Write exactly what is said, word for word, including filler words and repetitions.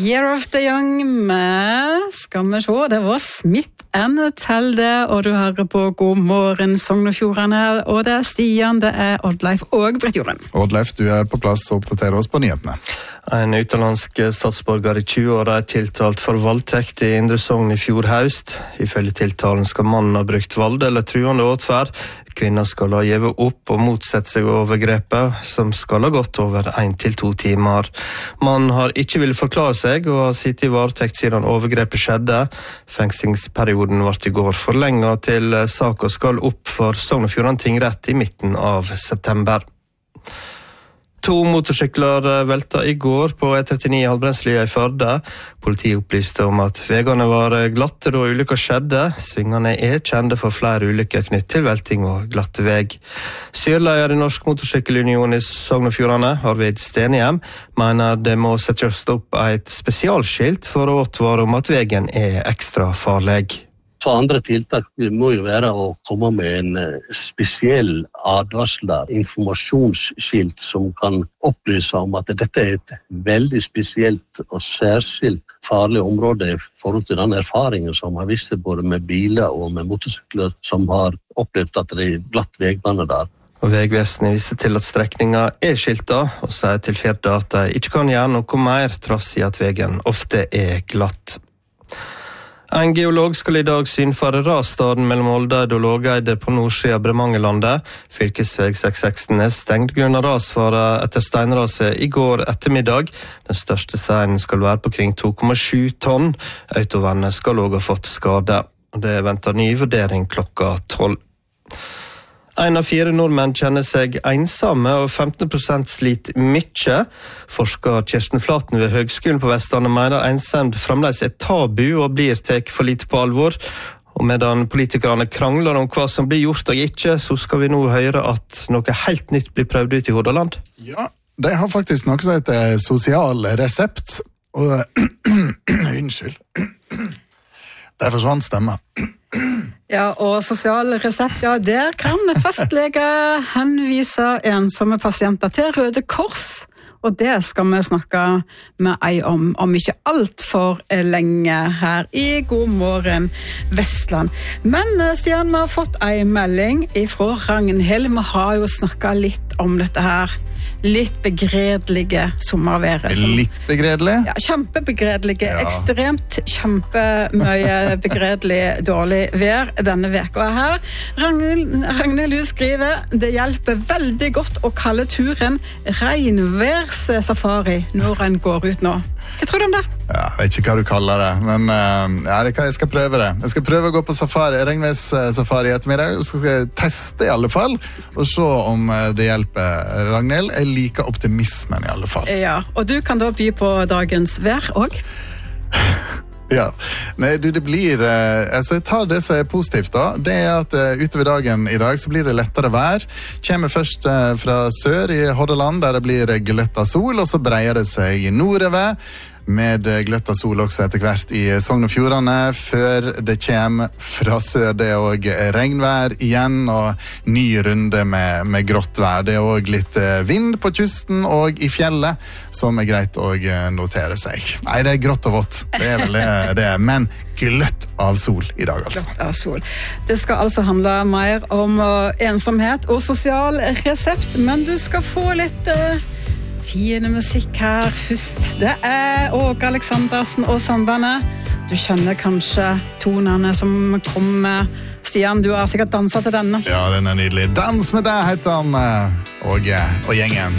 Year of the Young med, skal vi se, det var Smith and Telde, og du hører på God morgen Sogn og Fjordane, og det er Stian, det er Oddleif og Britt Jorunn. Oddleif, du er på plass og oppdaterer oss på nyhetene. En utenlandsk statsborger i tjue år er tiltalt for voldtekt i Indre Sogn i fjor høst. Ifølge tiltalen skal mannen ha brukt vold eller truende åtferd. Kvinner skal ha givet opp og motsett seg overgrepet, som skal ha gått over en til to timer. Mannen har ikke villet forklare seg og har sittet i varetekt siden overgrepet skjedde. Fengslingsperioden ble i går forlenget til saken skal opp for Sogn og Fjordane tingrett i midten av september. To motorsykler velta i går på E trettini i Halbrenslia i Førde. Politiet opplyste om at vegene var glatte da ulykka skjedde. Svingene er kjente for flere ulykker knytt til velting og glatte veg. Styreleder i Norsk Motorsykkelunion i Sogn og Fjordane, Arvid Stenhjem, mener det må settes opp et spesialskilt for å advare om at vegen er ekstra farlig. For andre tiltak må jo være å komme med en spesiell advarsler, informasjonsskilt som kan opplyse om at dette er et veldig spesielt og særskilt farlig område i forhold til den erfaringen som har vist seg både med biler og med motorsykler som har opplevd at det er glatt vegbane der. Og Vegvesenet viser til at strekninga er skilta, og sier til Firda at de ikke kan gjøre noe mer trass i at vegen ofte er glatt. En geolog skal i dag synfare rasstaden mellom Oldeid og Lågeide på nordsida av Bremangelandet. Fylkesveg seks seksten er stengt grunn av rasfare etter steinraset i går ettermiddag. Den største steinen skal være på kring to komma sju tonn. Autoverne skal også ha fått skade. Og det venter ny vurdering klokka tolv. En av fire nordmenn kjenner seg ensamme, og femten prosent sliter mye. Forsker Kirsten Flaten ved Høgskolen på Vestlandet mener ensemd fremdeles er tabu og blir tatt for lite på alvor. Og medan politikerne krangler om hva som blir gjort og ikke, så skal vi nå høre at noe helt nytt blir prøvd ut i Hordaland. Ja, de har faktisk noe som heter sosial resept. Og unnskyld. Der forsvant stemmen. Ja, og sosial resept, ja, der kan fastlege henvise ensomme pasienter til Røde Kors, og det skal vi snakke med ei om, om ikke alt for lenge her i God morgen Vestland. Men Stian, vi har fått ei melding fra Ragnhild. Vi har jo snakket litt om dette her. Litt begredelige sommerværet. Litt begredelig? Ja, kjempebegredelige. Ja. Ekstremt kjempemøye begredelig dårlig vær denne veka her. Ragnhild, Ragnhild skriver, det hjelper veldig godt å kalle turen regnværssafari når en går ut nå. Hva tror du om det? Ja, jeg vet ikke hva du kaller det, men uh, ja, jeg skal prøve det. Jeg skal prøve å gå på safari, regnværssafari ettermiddag, og så skal jeg teste i alle fall, og se om det hjelper. Ragnhild, jeg liker optimismen i alle fall. Ja, og du kan da by på dagens vær også? Ja, nei, du, det blir, eh, altså jeg tar det som er positivt da, det er at uh, utover dagen i dag så blir det lettere vær, kommer først uh, fra sør i Hordaland, der det blir gløtt av sol, og så breier det seg nordover, med gløtt av sol også etter hvert i Sogn og Fjordane, før det kommer fra sør, det er også regnvær igjen, og ny runde med, med grått vær. Det er også litt vind på kysten og i fjellet, som er greit å notere seg. Nei, det er grått og vått, det er vel det, det er, men gløtt av sol i dag altså. Gløtt av sol. Det skal altså handle mer om ensomhet og sosial resept, men du skal få litt... Uh fine musikk her først. Det er Åge Aleksandersen og Sambandet. Du kjenner kanskje tonene som kommer. Stian, du har sikkert danset til denne. Ja, den er nydelig. Dans med deg heter han, Åge og gjengen.